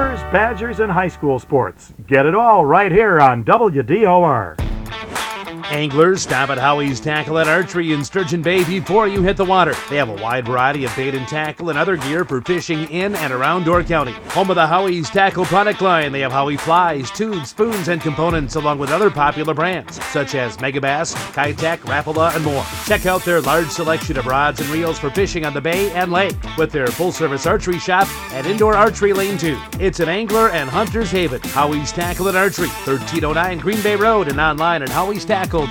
Bears, Badgers, and high school sports. Get it all right here on WDOR. Anglers, stop at Howie's Tackle and Archery in Sturgeon Bay before you hit the water. They have a wide variety of bait and tackle and other gear for fishing in and around Door County. Home of the Howie's Tackle product line, they have Howie flies, tubes, spoons, and components along with other popular brands such as Megabass, Kitech, Rapala, and more. Check out their large selection of rods and reels for fishing on the bay and lake with their full-service archery shop and indoor archery lane too. It's an angler and hunter's haven. Howie's Tackle and Archery, 1309 Green Bay Road, and online at howie'stackle.com.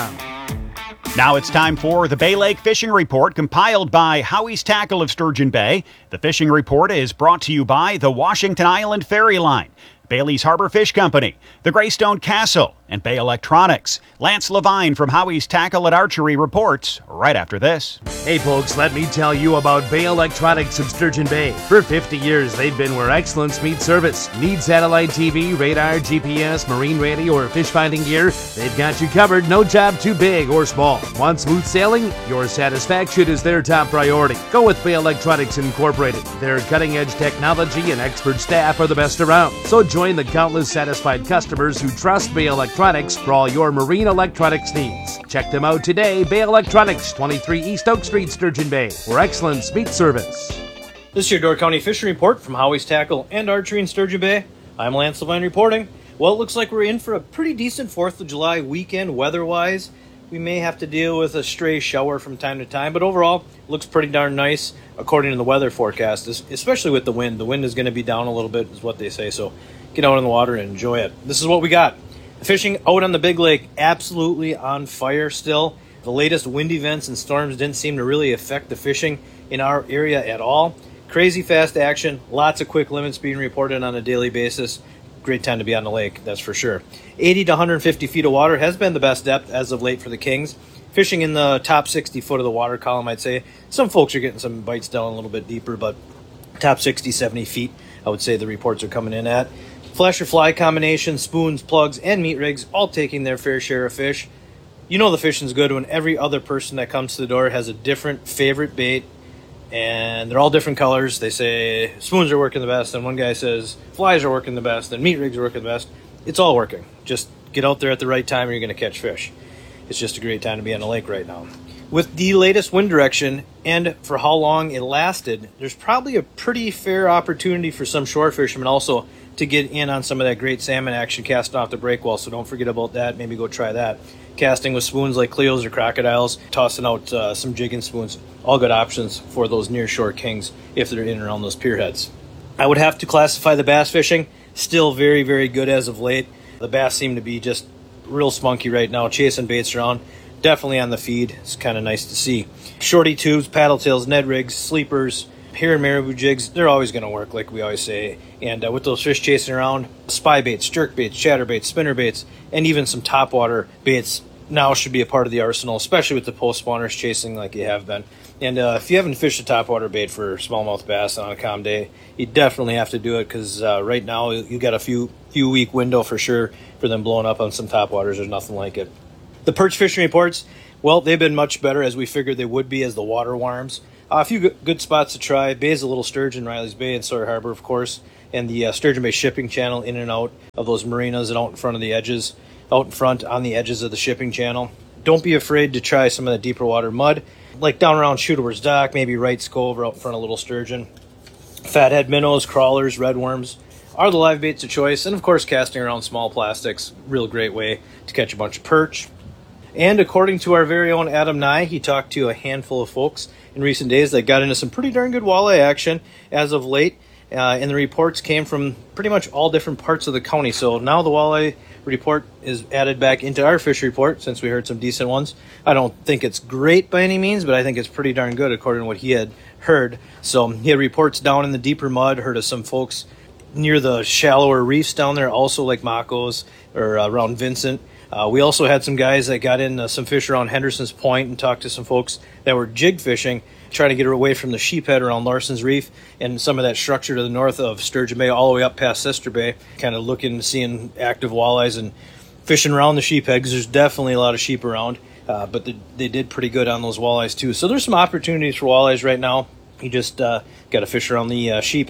Now it's time for the Bay Lake Fishing Report, compiled by Howie's Tackle of Sturgeon Bay. The fishing report is brought to you by the Washington Island Ferry Line, Bailey's Harbor Fish Company, the Greystone Castle, and Bay Electronics. Lance Levine from Howie's Tackle and Archery reports right after this. Hey folks, let me tell you about Bay Electronics of Sturgeon Bay. For 50 years, they've been where excellence meets service. Need satellite TV, radar, GPS, marine radio, or fish finding gear? They've got you covered. No job too big or small. Want smooth sailing? Your satisfaction is their top priority. Go with Bay Electronics Incorporated. Their cutting-edge technology and expert staff are the best around. So join the countless satisfied customers who trust Bay Electronics for all your marine electronics needs. Check them out today. Bay Electronics, 23 East Oak Street, Sturgeon Bay, where excellence meets service. This is your Door County Fishing Report from Howie's Tackle and Archery in Sturgeon Bay. I'm Lance Levine reporting. Well, it looks like we're in for a pretty decent 4th of July weekend weather-wise. We may have to deal with a stray shower from time to time, but overall, it looks pretty darn nice according to the weather forecast, especially with the wind. The wind is going to be down a little bit, is what they say, so get out in the water and enjoy it. This is what we got. Fishing out on the Big Lake, absolutely on fire still. The latest wind events and storms didn't seem to really affect the fishing in our area at all. Crazy fast action, lots of quick limits being reported on a daily basis. Great time to be on the lake, that's for sure. 80 to 150 feet of water has been the best depth as of late for the Kings. Fishing in the top 60 foot of the water column, I'd say. Some folks are getting some bites down a little bit deeper, but top 60, 70 feet, I would say the reports are coming in at. Flash or fly combination, spoons, plugs, and meat rigs, all taking their fair share of fish. You know the fishing's good when every other person that comes to the door has a different favorite bait, and they're all different colors. They say spoons are working the best, and one guy says flies are working the best, and meat rigs are working the best. It's all working. Just get out there at the right time and you're going to catch fish. It's just a great time to be on the lake right now. With the latest wind direction and for how long it lasted, there's probably a pretty fair opportunity for some shore fishermen also to get in on some of that great salmon action casting off the breakwall, so don't forget about that. Maybe go try that. Casting with spoons like Cleos or crocodiles, tossing out some jigging spoons, all good options for those near shore kings if they're in and around those pier heads. I would have to classify the bass fishing still very, very good as of late. The bass seem to be just real spunky right now, chasing baits around. Definitely on the feed. It's kind of nice to see. Shorty tubes, paddle tails, Ned rigs, sleepers, here and marabou jigs, they're always going to work, like we always say. And with those fish chasing around, spy baits, jerk baits, chatter baits, spinner baits, and even some topwater baits now should be a part of the arsenal, especially with the post spawners chasing like you have been. And if you haven't fished a topwater bait for smallmouth bass on a calm day, you definitely have to do it, because right now you got a few week window for sure for them blowing up on some topwaters. There's nothing like it. The perch fishing reports, well, they've been much better as we figured they would be as the water warms. A few good spots to try. Bay's a Little Sturgeon, Riley's Bay, and Sawyer Harbor, of course, and the Sturgeon Bay shipping channel in and out of those marinas and out in front of the edges, out in front on the edges of the shipping channel. Don't be afraid to try some of the deeper water mud, like down around Shooter's Dock, maybe Wright's Cove or out in front of Little Sturgeon. Fathead minnows, crawlers, redworms are the live baits of choice, and of course casting around small plastics, real great way to catch a bunch of perch. And according to our very own Adam Nye, he talked to a handful of folks in recent days that got into some pretty darn good walleye action as of late. And the reports came from pretty much all different parts of the county. So now the walleye report is added back into our fish report, since we heard some decent ones. I don't think it's great by any means, but I think it's pretty darn good according to what he had heard. So he had reports down in the deeper mud, heard of some folks near the shallower reefs down there, also like Maco's or around Vincent. We also had some guys that got in some fish around Henderson's Point and talked to some folks that were jig fishing, trying to get away from the sheephead around Larson's Reef and some of that structure to the north of Sturgeon Bay all the way up past Sister Bay, kind of looking, seeing active walleyes and fishing around the sheephead, because there's definitely a lot of sheep around, but they did pretty good on those walleyes too. So there's some opportunities for walleyes right now. You just got to fish around the sheep.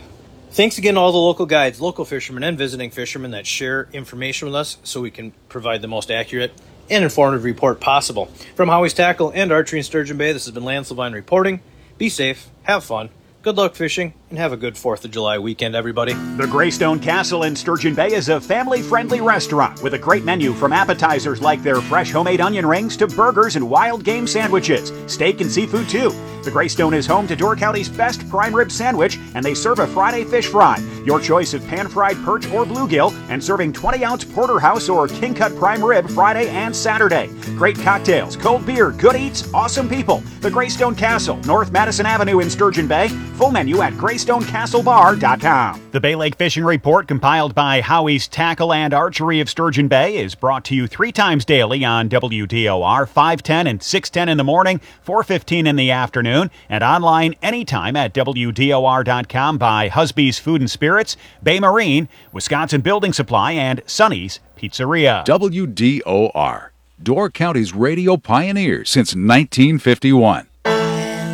Thanks again to all the local guides, local fishermen, and visiting fishermen that share information with us so we can provide the most accurate and informative report possible. From Howie's Tackle and Archery in Sturgeon Bay, this has been Lance Levine reporting. Be safe, have fun, good luck fishing, and have a good 4th of July weekend, everybody. The Greystone Castle in Sturgeon Bay is a family-friendly restaurant with a great menu from appetizers like their fresh homemade onion rings to burgers and wild game sandwiches, steak and seafood too. The Greystone is home to Door County's best prime rib sandwich, and they serve a Friday fish fry. Your choice of pan-fried perch or bluegill, and serving 20-ounce porterhouse or king-cut prime rib Friday and Saturday. Great cocktails, cold beer, good eats, awesome people. The Greystone Castle, North Madison Avenue in Sturgeon Bay. Full menu at GreystonecastleBar.com. The Bay Lake Fishing Report, compiled by Howie's Tackle and Archery of Sturgeon Bay, is brought to you 3 times daily on WDOR, 5:10 and 6:10 in the morning, 4:15 in the afternoon, and online anytime at WDOR.com by Husby's Food and Spirits, Bay Marine, Wisconsin Building Supply, and Sonny's Pizzeria. WDOR, Door County's radio pioneer since 1951.